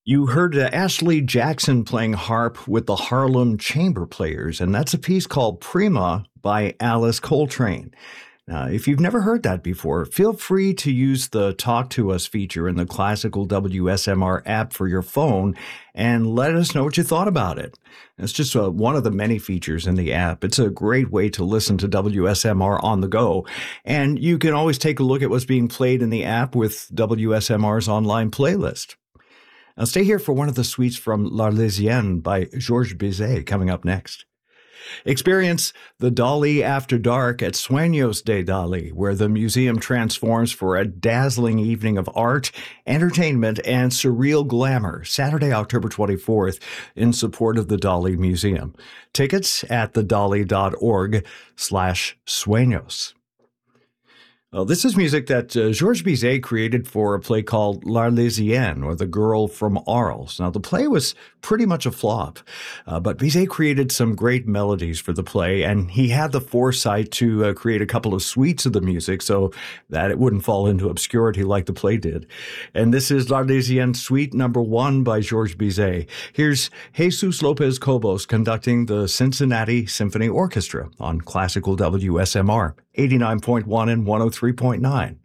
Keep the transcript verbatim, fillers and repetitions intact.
You heard uh, Ashley Jackson playing harp with the Harlem Chamber Players, and that's a piece called Prima by Alice Coltrane. Now, if you've never heard that before, feel free to use the Talk to Us feature in the Classical W S M R app for your phone and let us know what you thought about it. It's just uh, one of the many features in the app. It's a great way to listen to W S M R on the go, and you can always take a look at what's being played in the app with W S M R's online playlist. Now stay here for one of the suites from L'Arlésienne by Georges Bizet coming up next. Experience the Dali After Dark at Sueños de Dali, where the museum transforms for a dazzling evening of art, entertainment, and surreal glamour, Saturday, October twenty-fourth, in support of the Dali Museum. Tickets at thedali.org slash sueños. Well, this is music that uh, Georges Bizet created for a play called L'Arlésienne, or The Girl from Arles. Now, the play was pretty much a flop, uh, but Bizet created some great melodies for the play, and he had the foresight to uh, create a couple of suites of the music so that it wouldn't fall into obscurity like the play did. And this is L'Arlésienne Suite number one by Georges Bizet. Here's Jesus Lopez Cobos conducting the Cincinnati Symphony Orchestra on Classical W S M R, eighty-nine point one and one oh three point nine.